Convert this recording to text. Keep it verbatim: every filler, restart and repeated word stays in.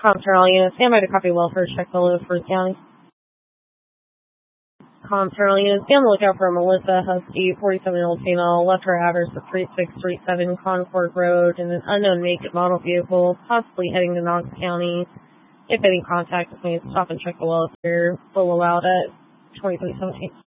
Terminal unit, stand by to copy welfare check the Lewisburg County. Com Terminal unit, stand on the lookout for Melissa Husky, forty-seven-year-old female, left her address at thirty-six thirty-seven Concord Road in an unknown make and model vehicle, possibly heading to Knox County. If any contact with me, stop and check the welfare. Full allowed at twenty-three seventeen.